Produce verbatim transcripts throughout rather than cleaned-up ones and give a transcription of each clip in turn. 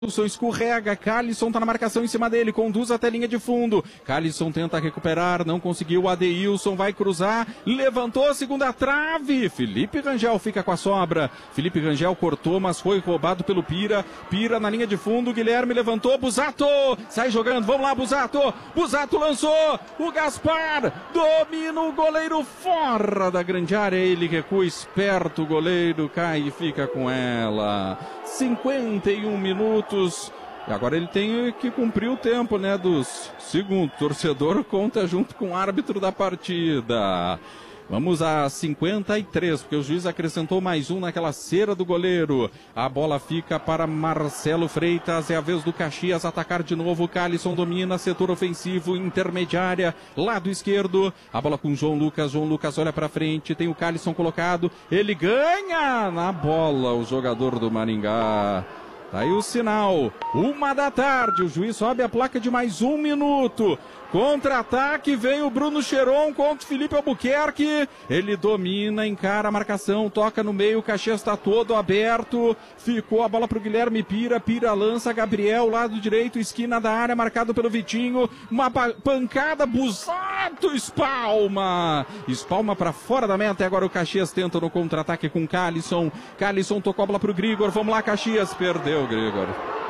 Adeilson escorrega, Calisson tá na marcação em cima dele, conduz até linha de fundo. Calisson tenta recuperar, não conseguiu. Adeilson vai cruzar, levantou, segunda trave. Felipe Rangel fica com a sobra. Felipe Rangel cortou, mas foi roubado pelo Pira. Pira na linha de fundo, Guilherme levantou, Busato sai jogando, vamos lá, Busato. Busato lançou, o Gaspar domina o goleiro fora da grande área. Ele recua esperto, o goleiro cai e fica com ela. cinquenta e um minutos. E agora ele tem que cumprir o tempo, né, dos segundos. Torcedor conta junto com o árbitro da partida. Vamos a cinquenta e três, porque o juiz acrescentou mais um naquela cera do goleiro. A bola fica para Marcelo Freitas. É a vez do Caxias atacar de novo. Calisson domina, setor ofensivo, intermediária, lado esquerdo. A bola com João Lucas. João Lucas olha para frente. Tem o Calisson colocado. Ele ganha na bola, o jogador do Maringá. Tá aí o sinal, uma da tarde, o juiz sobe a placa de mais um minuto. Contra-ataque, vem o Bruno Cheron contra o Felipe Albuquerque. Ele domina, encara a marcação, toca no meio, o Caxias está todo aberto. Ficou a bola para o Guilherme Pira, Pira lança, Gabriel, lado direito, esquina da área, marcado pelo Vitinho. Uma pancada, Busato, espalma. Espalma para fora da meta, agora o Caxias tenta no contra-ataque com Calisson. Calisson tocou a bola para o Grigor, vamos lá Caxias, perdeu o Grigor.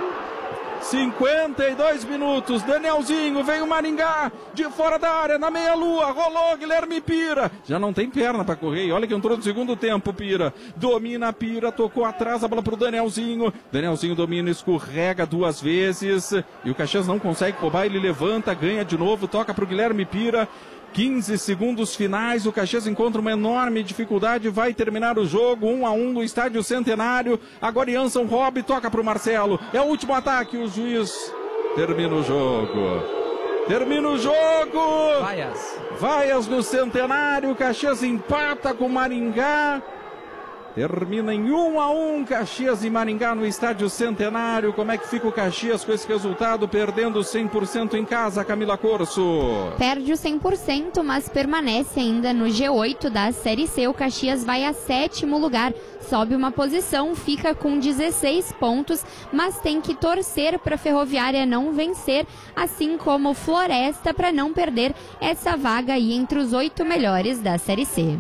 cinquenta e dois minutos, Danielzinho, vem o Maringá, de fora da área, na meia-lua, rolou Guilherme Pira, já não tem perna para correr, olha que entrou no segundo tempo, Pira, domina Pira, tocou atrás, a bola pro Danielzinho, Danielzinho domina, escorrega duas vezes, e o Caxias não consegue roubar, ele levanta, ganha de novo, toca pro Guilherme Pira, quinze segundos finais, o Caxias encontra uma enorme dificuldade, vai terminar o jogo, um a um no Estádio Centenário, agora Jansson Robb, toca para o Marcelo, é o último ataque, o juiz termina o jogo, termina o jogo, Vaias, Vaias no Centenário, Caxias empata com Maringá, termina em um a um, Caxias e Maringá no Estádio Centenário. Como é que fica o Caxias com esse resultado, perdendo cem por cento em casa, Camila Corso? Perde o cem por cento, mas permanece ainda no G oito da Série C. O Caxias vai a sétimo lugar, sobe uma posição, fica com dezesseis pontos, mas tem que torcer para a Ferroviária não vencer, assim como Floresta, para não perder essa vaga aí entre os oito melhores da Série C.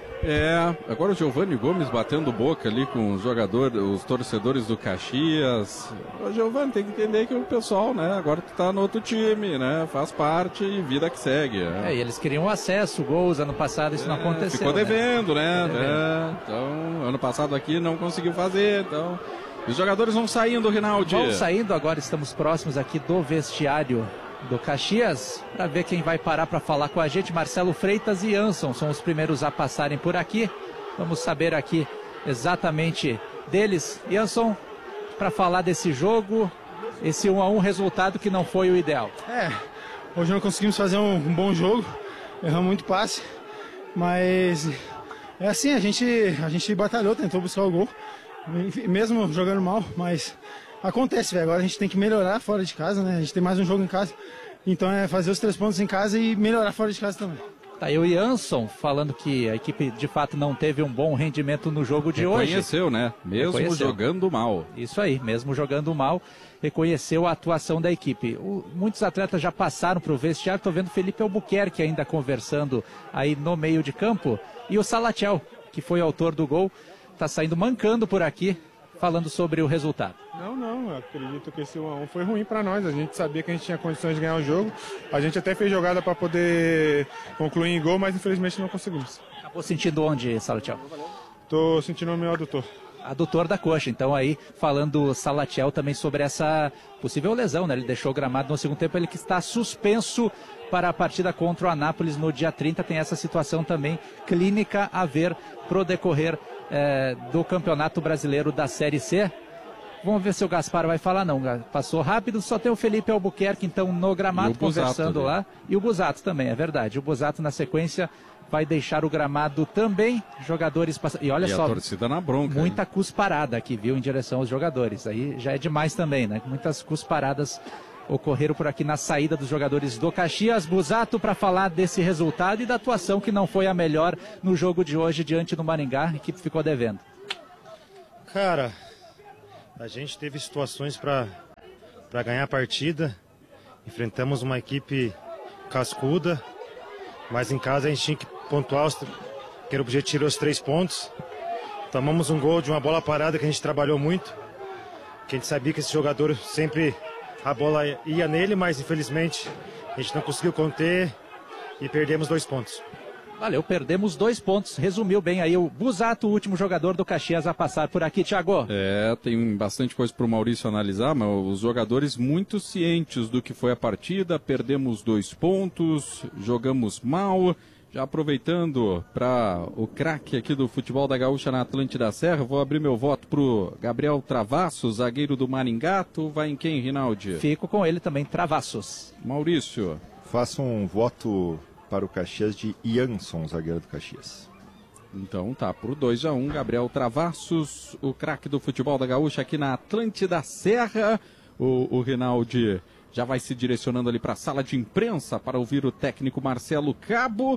É, agora o Giovanni Gomes batendo boca ali com os jogadores, os torcedores do Caxias. O Giovanni tem que entender que o pessoal, né, agora tu tá no outro time, né, faz parte e vida que segue. É, é e eles queriam acesso, gols, ano passado isso é, não aconteceu. Ficou devendo, né, né? Ficou devendo. É, então, ano passado aqui não conseguiu fazer, então... Os jogadores vão saindo, Rinaldi. Vão saindo, agora estamos próximos aqui do vestiário do Caxias, para ver quem vai parar para falar com a gente. Marcelo Freitas e Jansson são os primeiros a passarem por aqui. Vamos saber aqui exatamente deles. Jansson, para falar desse jogo, esse um a um resultado que não foi o ideal. É, hoje não conseguimos fazer um, um bom jogo, erramos muito passe, mas é assim, a gente, a gente batalhou, tentou buscar o gol, mesmo jogando mal, mas... Acontece, velho. Agora a gente tem que melhorar fora de casa, né? A gente tem mais um jogo em casa. Então é fazer os três pontos em casa e melhorar fora de casa também. Tá aí o Jansson falando que a equipe de fato não teve um bom rendimento no jogo de hoje. Reconheceu, né? Mesmo reconheceu. Jogando mal. Isso aí, mesmo jogando mal, reconheceu a atuação da equipe. O, muitos atletas já passaram para o vestiário. Estou vendo Felipe Albuquerque ainda conversando aí no meio de campo. E o Salatiel, que foi autor do gol, está saindo mancando por aqui, falando sobre o resultado. Não, não, eu acredito que esse um a um foi ruim para nós, a gente sabia que a gente tinha condições de ganhar o jogo, a gente até fez jogada para poder concluir em gol, mas infelizmente não conseguimos. Acabou sentindo onde, Salatiel? Tô sentindo o meu adutor. Adutor da coxa, então aí falando Salatiel também sobre essa possível lesão, né? Ele deixou o gramado no segundo tempo, ele que está suspenso para a partida contra o Anápolis no dia trinta, tem essa situação também clínica a ver pro decorrer é, do Campeonato Brasileiro da Série C. Vamos ver se o Gaspar vai falar, não, passou rápido, só tem o Felipe Albuquerque então no gramado conversando lá, e o Busato também, é verdade, o Busato na sequência vai deixar o gramado também, jogadores passando, e olha e só, a torcida na bronca, muita hein? cusparada aqui, viu, em direção aos jogadores, aí já é demais também, né, muitas cusparadas ocorreram por aqui na saída dos jogadores do Caxias. Busato para falar desse resultado e da atuação que não foi a melhor no jogo de hoje diante do Maringá, a equipe ficou devendo. Cara, a gente teve situações para para ganhar a partida. Enfrentamos uma equipe cascuda, mas em casa a gente tinha que pontuar, os, que era o objetivo, tirar os três pontos. Tomamos um gol de uma bola parada que a gente trabalhou muito, que a gente sabia que esse jogador sempre a bola ia nele, mas infelizmente a gente não conseguiu conter e perdemos dois pontos. Valeu, perdemos dois pontos. Resumiu bem aí o Busato, o último jogador do Caxias a passar por aqui, Thiago. É, tem bastante coisa para o Maurício analisar, mas os jogadores muito cientes do que foi a partida. Perdemos dois pontos, jogamos mal. Já aproveitando para o craque aqui do futebol da Gaúcha na Atlântida Serra, vou abrir meu voto pro Gabriel Travassos, zagueiro do Maringá. Tu vai em quem, Rinaldi? Fico com ele também, Travassos. Maurício. Faço um voto para o Caxias de Jansson, zagueiro do Caxias. Então tá, por dois a um, Gabriel Travassos, o craque do futebol da Gaúcha aqui na Atlântida Serra. O, o Rinaldi já vai se direcionando ali para a sala de imprensa para ouvir o técnico Marcelo Cabo.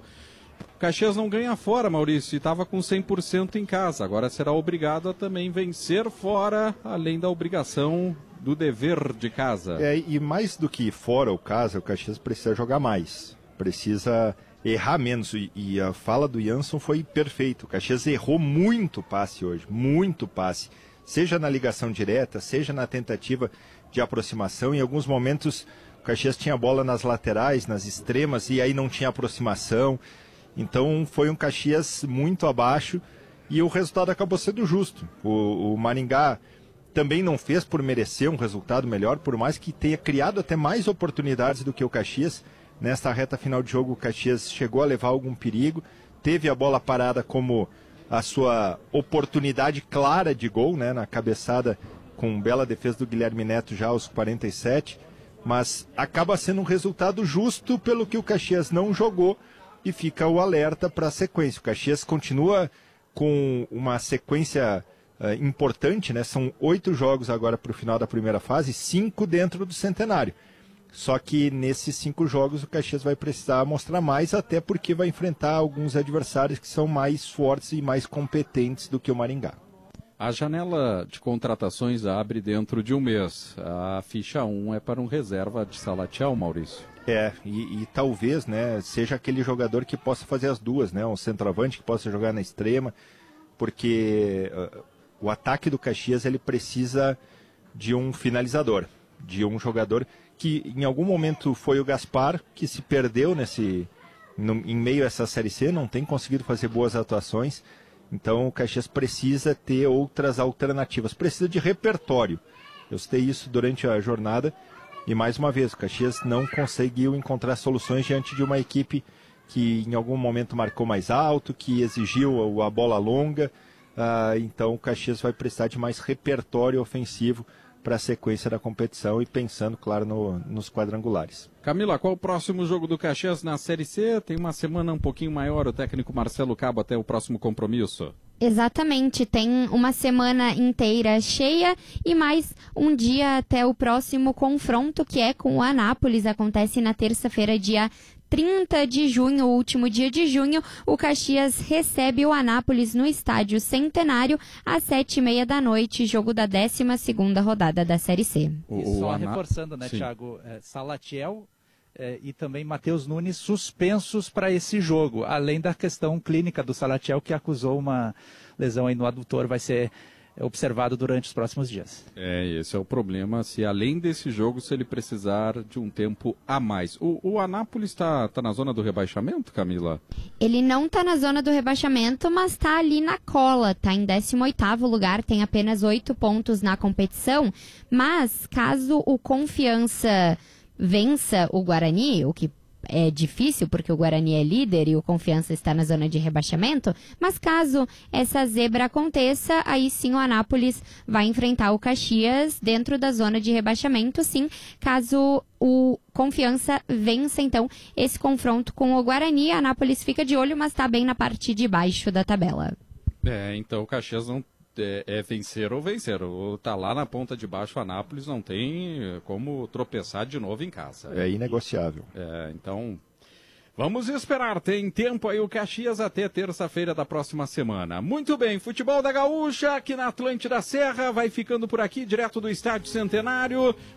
O Caxias não ganha fora, Maurício, e estava com cem por cento em casa. Agora será obrigado a também vencer fora, além da obrigação do dever de casa. É, e mais do que fora o casa, o Caxias precisa jogar mais. Precisa errar menos. E, e a fala do Jansson foi perfeita. O Caxias errou muito passe hoje, muito passe. Seja na ligação direta, seja na tentativa de aproximação. Em alguns momentos o Caxias tinha bola nas laterais, nas extremas, e aí não tinha aproximação. Então foi um Caxias muito abaixo e o resultado acabou sendo justo. O, o Maringá também não fez por merecer um resultado melhor, por mais que tenha criado até mais oportunidades do que o Caxias. Nesta reta final de jogo o Caxias chegou a levar algum perigo, teve a bola parada como a sua oportunidade clara de gol, né, na cabeçada com bela defesa do Guilherme Neto já aos quarenta e sete, mas acaba sendo um resultado justo pelo que o Caxias não jogou e fica o alerta para a sequência. O Caxias continua com uma sequência uh, importante, né? São oito jogos agora para o final da primeira fase, cinco dentro do Centenário. Só que nesses cinco jogos o Caxias vai precisar mostrar mais, até porque vai enfrentar alguns adversários que são mais fortes e mais competentes do que o Maringá. A janela de contratações abre dentro de um mês. A ficha um é para um reserva de Salatiel, Maurício. É, e, e talvez, né, seja aquele jogador que possa fazer as duas, né, um centroavante que possa jogar na extrema, porque uh, o ataque do Caxias ele precisa de um finalizador, de um jogador que em algum momento foi o Gaspar, que se perdeu nesse, no, em meio a essa Série C, não tem conseguido fazer boas atuações. Então o Caxias precisa ter outras alternativas, precisa de repertório. Eu citei isso durante a jornada e mais uma vez o Caxias não conseguiu encontrar soluções diante de uma equipe que em algum momento marcou mais alto, que exigiu a bola longa. Uh, então o Caxias vai precisar de mais repertório ofensivo para a sequência da competição e pensando, claro, no, nos quadrangulares. Camila, qual o próximo jogo do Caxias na Série C? Tem uma semana um pouquinho maior, o técnico Marcelo Cabo até o próximo compromisso. Exatamente, tem uma semana inteira cheia e mais um dia até o próximo confronto, que é com o Anápolis. Acontece na terça-feira, dia trinta de junho, o último dia de junho. O Caxias recebe o Anápolis no Estádio Centenário às sete e meia da noite, jogo da décima segunda rodada da Série C. E só reforçando, né, Sim. Thiago, é, Salatiel é, e também Matheus Nunes suspensos para esse jogo, além da questão clínica do Salatiel, que acusou uma lesão aí no adutor, vai ser observado durante os próximos dias. É, esse é o problema, se além desse jogo, se ele precisar de um tempo a mais. O, o Anápolis está tá na zona do rebaixamento, Camila? Ele não está na zona do rebaixamento, mas está ali na cola, está em décimo oitavo lugar, tem apenas oito pontos na competição, mas caso o Confiança vença o Guarani, o que é difícil porque o Guarani é líder e o Confiança está na zona de rebaixamento, mas caso essa zebra aconteça, aí sim o Anápolis vai enfrentar o Caxias dentro da zona de rebaixamento, sim, caso o Confiança vença, então, esse confronto com o Guarani. A Anápolis fica de olho, mas está bem na parte de baixo da tabela. É, então o Caxias não É, é vencer ou vencer. Ou tá lá na ponta de baixo, o Anápolis não tem como tropeçar de novo em casa. É inegociável. É, então, vamos esperar. Tem tempo aí o Caxias até terça-feira da próxima semana. Muito bem, futebol da Gaúcha aqui na Atlântida Serra vai ficando por aqui, direto do Estádio Centenário.